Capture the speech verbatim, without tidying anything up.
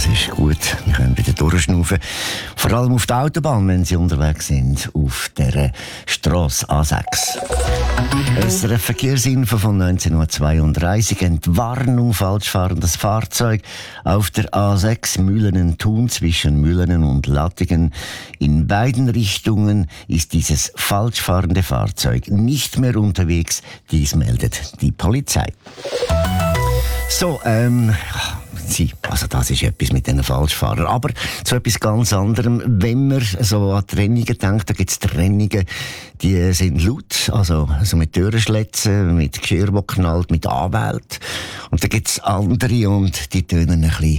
das ist gut. Wir können wieder durchschnaufen. Vor allem auf der Autobahn, wenn Sie unterwegs sind, auf der Strasse A sechs. Eine Verkehrsinfo von neunzehnhundertzweiunddreißig. Entwarnung, falsch fahrendes Fahrzeug auf der A sechs Mühlenen-Thun zwischen Mühlenen und Lattingen. In beiden Richtungen ist dieses falsch fahrende Fahrzeug nicht mehr unterwegs. Dies meldet die Polizei. So, ähm... Sie, also das ist etwas mit diesen Falschfahrern. Aber zu etwas ganz anderem. Wenn man so an Trennungen denkt, da gibt es Trennungen, die sind laut, also, also mit Türen schlitzen, mit Geschirr, das knallt, mit Anwälten. Und da gibt es andere und die tönen ein bisschen